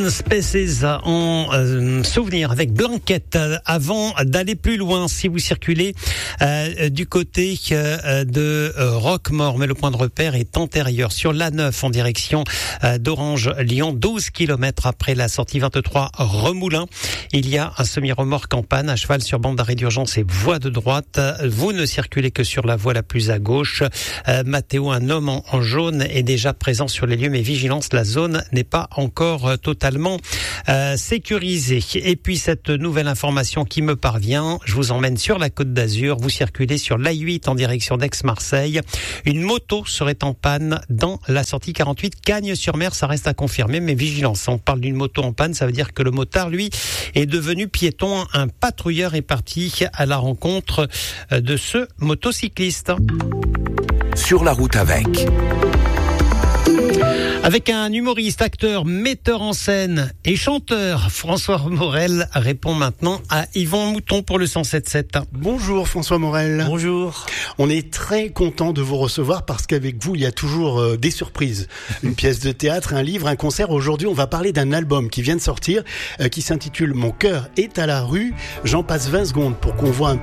Spaces en souvenir avec Blanquette. Avant d'aller plus loin, si vous circulez du côté de Roquemaure, mais le point de repère est antérieur sur l'A9 en direction d'Orange-Lyon, 12 km après la sortie 23 Remoulins. Il y a un semi-remorque en panne à cheval sur bande d'arrêt d'urgence et voie de droite. Vous ne circulez que sur la voie la plus à gauche. Mathéo, un homme en jaune, est déjà présent sur les lieux, mais vigilance, la zone n'est pas encore totalement sécurisée. Et puis cette nouvelle information qui me parvient, je vous emmène sur la Côte d'Azur. Vous circulez sur l'A8 en direction d'Aix-Marseille. Une moto serait en panne dans la sortie 48 Cagnes-sur-Mer. Ça reste à confirmer, mais vigilance. On parle d'une moto en panne, ça veut dire que le motard, lui, est devenu piéton. Un patrouilleur est parti à la rencontre de ce motocycliste. Sur la route avec un humoriste, acteur, metteur en scène et chanteur, François Morel répond maintenant à Yvon Mouton pour le 107.7. Bonjour François Morel. Bonjour. On est très content de vous recevoir parce qu'avec vous, il y a toujours des surprises. Une pièce de théâtre, un livre, un concert. Aujourd'hui, on va parler d'un album qui vient de sortir, qui s'intitule « Mon cœur est à la rue ». J'en passe 20 secondes pour qu'on voit un peu